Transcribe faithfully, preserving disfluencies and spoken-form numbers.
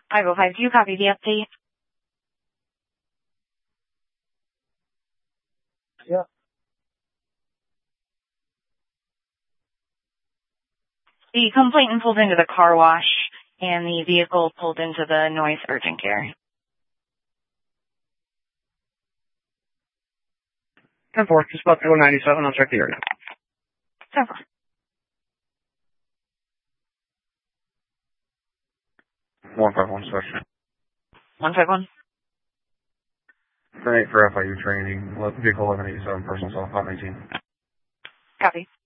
five oh five, do you copy the update? Yeah. The complainant pulled into the car wash, and the vehicle pulled into the Noise Urgent Care. ten four, just about to go ninety-seven, I'll check the area. ten four. one five one, sir. one five one. ten eight for F I U training, vehicle eleven eighty-seven, personal cell, five nineteen. Copy.